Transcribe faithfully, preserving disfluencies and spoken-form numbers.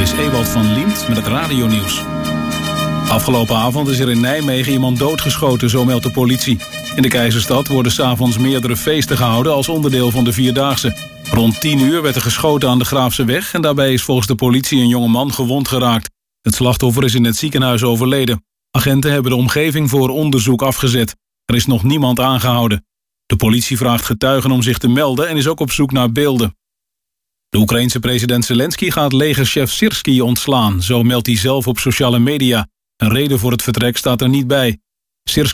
is Ewald van Liemt met het radionieuws. Afgelopen avond is er in Nijmegen iemand doodgeschoten, zo meldt de politie. In de Keizerstad worden 's avonds meerdere feesten gehouden als onderdeel van de Vierdaagse. Rond tien uur werd er geschoten aan de Graafse weg en daarbij is volgens de politie een jonge man gewond geraakt. Het slachtoffer is in het ziekenhuis overleden. Agenten hebben de omgeving voor onderzoek afgezet. Er is nog niemand aangehouden. De politie vraagt getuigen om zich te melden en is ook op zoek naar beelden. De Oekraïense president Zelensky gaat legerchef Syrskyi ontslaan, zo meldt hij zelf op sociale media. Een reden voor het vertrek staat er niet bij.